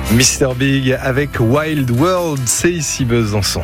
Mr Big avec Wild World, c'est ici Besançon.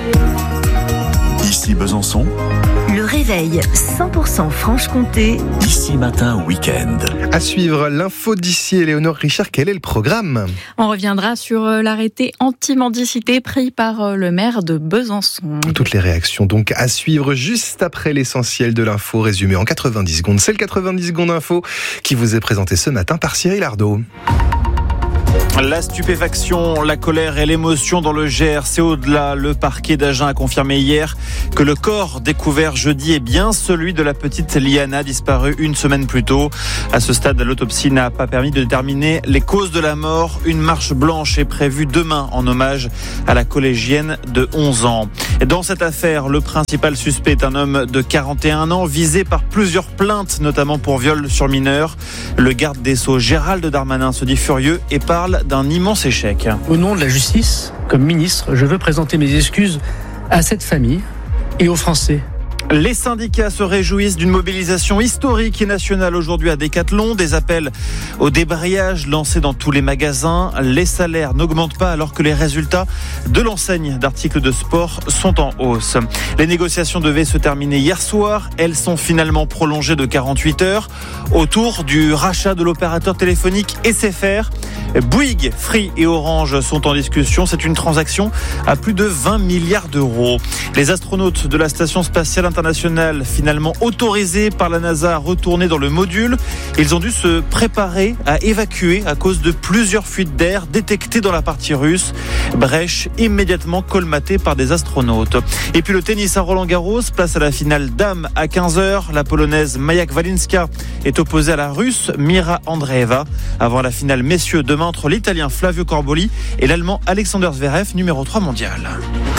Ici Besançon. Le réveil 100% Franche-Comté. Ici matin week-end. À suivre l'info d'ici, Éléonore Richard, quel est le programme ? On reviendra sur l'arrêté anti-mendicité pris par le maire de Besançon. Toutes les réactions donc à suivre juste après l'essentiel de l'info résumé en 90 secondes. C'est le 90 secondes info qui vous est présenté ce matin par Cyril Ardo. La stupéfaction, la colère et l'émotion dans le Gers, c'est au-delà. Le parquet d'Agen a confirmé hier que le corps découvert jeudi est bien celui de la petite Liana, disparue une semaine plus tôt. À ce stade, l'autopsie n'a pas permis de déterminer les causes de la mort. Une marche blanche est prévue demain en hommage à la collégienne de 11 ans. Dans cette affaire, le principal suspect est un homme de 41 ans, visé par plusieurs plaintes, notamment pour viol sur mineur. Le garde des Sceaux, Gérald Darmanin, se dit furieux et parle d'un immense échec. Au nom de la justice, comme ministre, je veux présenter mes excuses à cette famille et aux Français. Les syndicats se réjouissent d'une mobilisation historique et nationale aujourd'hui à Décathlon. Des appels au débrayage lancés dans tous les magasins. Les salaires n'augmentent pas alors que les résultats de l'enseigne d'articles de sport sont en hausse. Les négociations devaient se terminer hier soir. Elles sont finalement prolongées de 48 heures autour du rachat de l'opérateur téléphonique SFR. Bouygues, Free et Orange sont en discussion. C'est une transaction à plus de 20 milliards d'euros. Les astronautes de la station spatiale internationale, finalement autorisés par la NASA à retourner dans le module, ils ont dû se préparer à évacuer à cause de plusieurs fuites d'air détectées dans la partie russe. Brèche immédiatement colmatée par des astronautes. Et puis le tennis à Roland-Garros, place à la finale dames à 15h. La polonaise Maja Kwalinska est opposée à la russe Mira Andreeva. Avant la finale messieurs demain entre l'italien Flavio Corboli et l'allemand Alexander Zverev, numéro 3 mondial.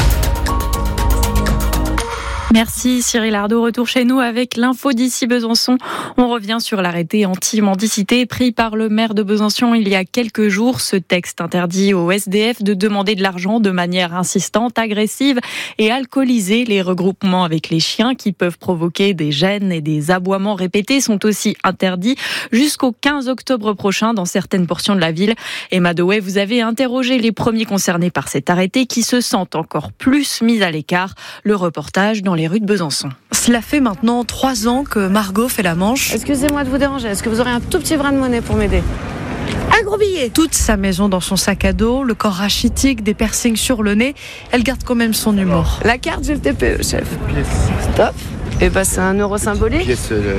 Merci Cyril Ardo. Retour chez nous avec l'info d'ici Besançon. On revient sur l'arrêté anti-mendicité pris par le maire de Besançon il y a quelques jours. Ce texte interdit aux SDF de demander de l'argent de manière insistante, agressive et alcoolisée. Les regroupements avec les chiens qui peuvent provoquer des gênes et des aboiements répétés sont aussi interdits jusqu'au 15 octobre prochain dans certaines portions de la ville. Emma Dewey, vous avez interrogé les premiers concernés par cet arrêté qui se sentent encore plus mis à l'écart. Le reportage dans les rues de Besançon. Cela fait maintenant 3 ans que Margot fait la manche. Excusez-moi de vous déranger, est-ce que vous aurez un tout petit brin de monnaie pour m'aider ? Un gros billet. Toute sa maison dans son sac à dos, le corps rachitique, des piercings sur le nez. Elle garde quand même son humour. La carte, j'ai le TPE, chef. Stop. Et bah c'est un euro symbolique.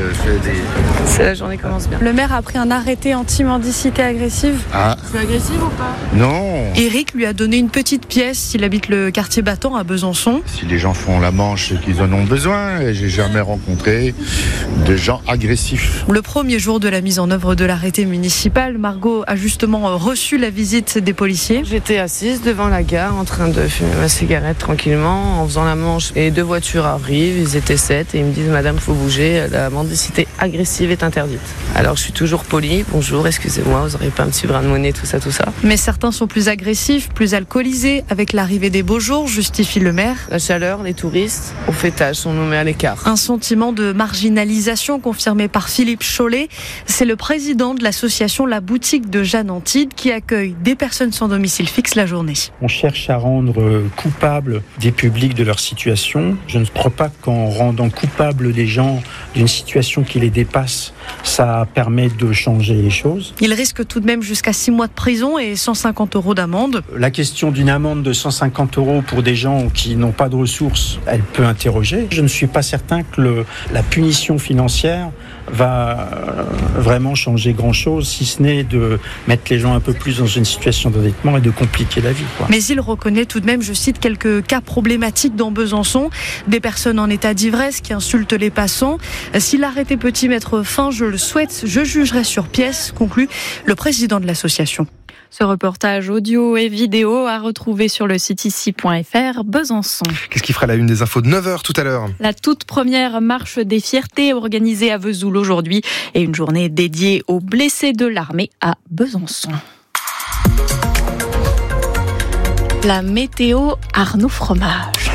C'est la journée commence bien. Le maire a pris un arrêté anti-mendicité agressive. Je suis agressive ou pas ? Non. Eric lui a donné une petite pièce. Il habite le quartier Battant à Besançon. Si les gens font la manche, c'est qu'ils en ont besoin. J'ai jamais rencontré de gens agressifs. Le premier jour de la mise en œuvre de l'arrêté municipal, Margot a justement reçu la visite des policiers. J'étais assise devant la gare en train de fumer ma cigarette tranquillement en faisant la manche. Et 2 voitures arrivent, ils étaient 7 et ils me disent « Madame, faut bouger, la mendicité agressive est interdite ». Alors je suis toujours polie, bonjour, excusez-moi, vous n'aurez pas un petit brin de monnaie, tout ça. Mais certains sont plus agressifs, plus alcoolisés. Avec l'arrivée des beaux jours, justifie le maire. La chaleur, les touristes, au fêtage, on nous met à l'écart. Un sentiment de marginalisation confirmé par Philippe Chollet. C'est le président de l'association La Boutique de Jeanne Antide qui accueille des personnes sans domicile fixe la journée. On cherche à rendre coupables des publics de leur situation. Je ne crois pas qu'en rendant coupables des gens d'une situation qui les dépasse, ça permet de changer les choses. Il risque tout de même jusqu'à 6 mois de prison et 150 € d'amende. La question d'une amende de 150 € pour des gens qui n'ont pas de ressources, elle peut interroger. Je ne suis pas certain que la punition financière va vraiment changer grand-chose, si ce n'est de mettre les gens un peu plus dans une situation d'endettement et de compliquer la vie, quoi. Mais il reconnaît tout de même, je cite, quelques cas problématiques dans Besançon. Des personnes en état d'ivresse qui insultent les passants. Si l'arrêté peut y mettre fin, je le souhaite, je jugerai sur pièce, conclut le président de l'association. Ce reportage audio et vidéo à retrouver sur le site ici.fr Besançon. Qu'est-ce qui fera la une des infos de 9h tout à l'heure ? La toute première marche des fiertés organisée à Vesoul aujourd'hui et une journée dédiée aux blessés de l'armée à Besançon. La météo, Arnaud Fromage.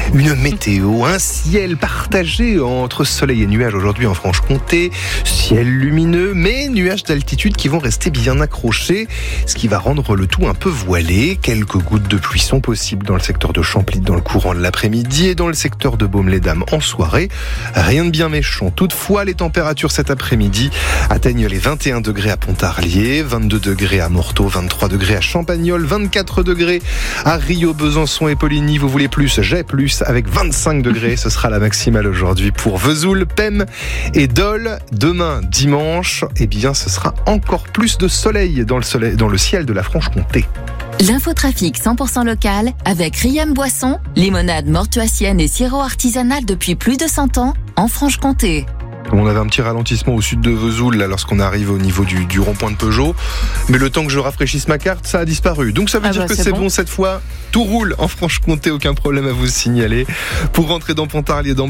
Une météo, un ciel partagé entre soleil et nuages aujourd'hui en Franche-Comté. Ciel lumineux, mais nuages d'altitude qui vont rester bien accrochés, ce qui va rendre le tout un peu voilé. Quelques gouttes de pluie sont possibles dans le secteur de Champly dans le courant de l'après-midi et dans le secteur de Baume-les-Dames en soirée. Rien de bien méchant. Toutefois, les températures cet après-midi atteignent les 21 degrés à Pontarlier, 22 degrés à Morteau, 23 degrés à Champagnole, 24 degrés à Rio, Besançon et Poligny. Vous voulez plus, j'ai plus, avec 25 degrés. Ce sera la maximale aujourd'hui pour Vesoul, Pem et Dole. Demain, dimanche, eh bien, ce sera encore plus de soleil dans le ciel de la Franche-Comté. L'infotrafic 100% local avec Riam Boisson, limonade mortuacienne et sirop artisanal depuis plus de 100 ans en Franche-Comté. On avait un petit ralentissement au sud de Vesoul là, lorsqu'on arrive au niveau du rond-point de Peugeot. Mais le temps que je rafraîchisse ma carte, ça a disparu. Donc ça veut dire que c'est bon cette fois. Tout roule en Franche-Comté, aucun problème à vous signaler. Pour rentrer dans Pontarlier, dans